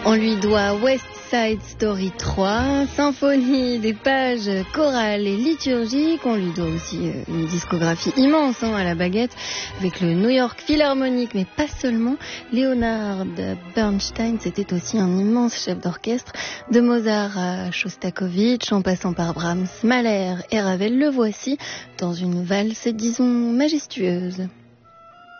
On lui doit West Side Story 3, symphonie des pages chorales et liturgiques. On lui doit aussi une discographie immense à la baguette avec le New York Philharmonic, mais pas seulement. Leonard Bernstein, c'était aussi un immense chef d'orchestre. De Mozart à Shostakovich, en passant par Brahms, Mahler et Ravel, le voici dans une valse, disons, majestueuse.